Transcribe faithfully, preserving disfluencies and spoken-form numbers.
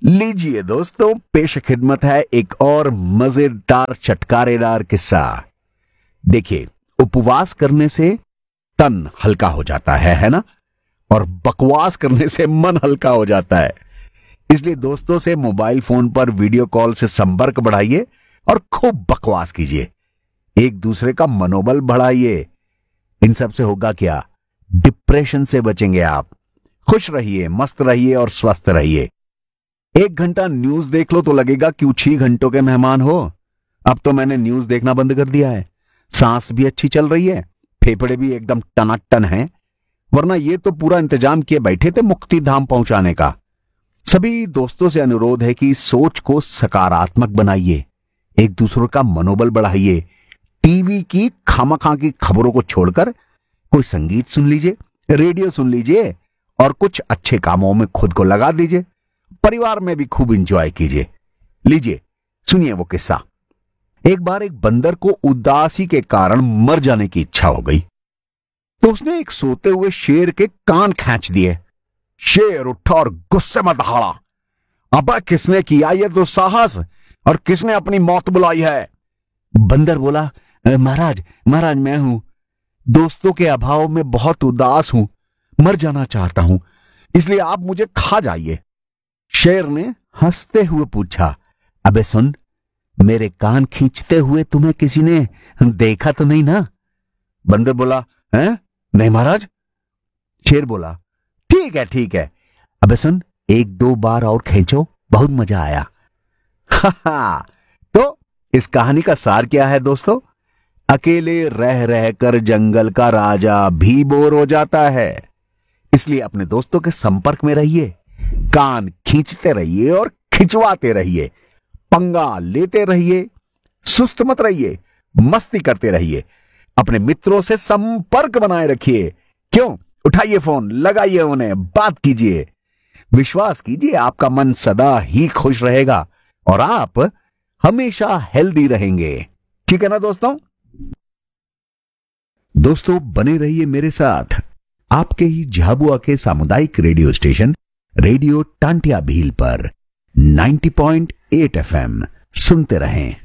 लीजिए दोस्तों, पेश खिदमत है एक और मजेदार चटकारेदार किस्सा। देखिए, उपवास करने से तन हल्का हो जाता है है ना, और बकवास करने से मन हल्का हो जाता है। इसलिए दोस्तों से मोबाइल फोन पर वीडियो कॉल से संपर्क बढ़ाइए और खूब बकवास कीजिए, एक दूसरे का मनोबल बढ़ाइए। इन सब से होगा क्या? डिप्रेशन से बचेंगे आप। खुश रहिए, मस्त रहिए और स्वस्थ रहिए। एक घंटा न्यूज देख लो तो लगेगा क्यों छह घंटों के मेहमान हो। अब तो मैंने न्यूज देखना बंद कर दिया है। सांस भी अच्छी चल रही है, फेफड़े भी एकदम टनाटन हैं, वरना ये तो पूरा इंतजाम किए बैठे थे मुक्ति धाम पहुंचाने का। सभी दोस्तों से अनुरोध है कि सोच को सकारात्मक बनाइए, एक दूसरे का मनोबल बढ़ाइए। टीवी की खामखा की खबरों को छोड़कर कोई संगीत सुन लीजिए, रेडियो सुन लीजिए और कुछ अच्छे कामों में खुद को लगा दीजिए। परिवार में भी खूब एंजॉय कीजिए। लीजिए सुनिए वो किस्सा। एक बार एक बंदर को उदासी के कारण मर जाने की इच्छा हो गई, तो उसने एक सोते हुए शेर के कान खींच दिए। शेर उठा और गुस्से में दहाड़ा, अबे किसने किया ये तो साहस, और किसने अपनी मौत बुलाई है? बंदर बोला, महाराज महाराज मैं हूं, दोस्तों के अभाव में बहुत उदास हूं, मर जाना चाहता हूं, इसलिए आप मुझे खा जाइए। शेर ने हंसते हुए पूछा, अबे सुन, मेरे कान खींचते हुए तुम्हें किसी ने देखा तो नहीं ना? बंदर बोला, हैं? नहीं महाराज। शेर बोला, ठीक है ठीक है, अबे सुन, एक दो बार और खींचो, बहुत मजा आया। हा हा। तो इस कहानी का सार क्या है दोस्तों? अकेले रह रहकर जंगल का राजा भी बोर हो जाता है, इसलिए अपने दोस्तों के संपर्क में रहिए, कान खींचते रहिए और खिंचवाते रहिए, पंगा लेते रहिए, सुस्त मत रहिए, मस्ती करते रहिए। अपने मित्रों से संपर्क बनाए रखिए। क्यों? उठाइए फोन, लगाइए उन्हें, बात कीजिए। विश्वास कीजिए, आपका मन सदा ही खुश रहेगा और आप हमेशा हेल्दी रहेंगे। ठीक है ना दोस्तों? दोस्तों बने रहिए मेरे साथ, आपके ही झाबुआ के सामुदायिक radio station radio Tantia Bhil पर नब्बे पॉइंट आठ एफ एम सुनते रहें।